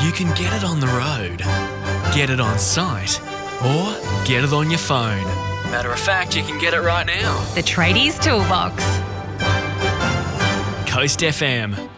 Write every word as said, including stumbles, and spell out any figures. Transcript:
You can get it on the road, get it on site, or get it on your phone. Matter of fact, you can get it right now. The Tradies Toolbox. Coast F M.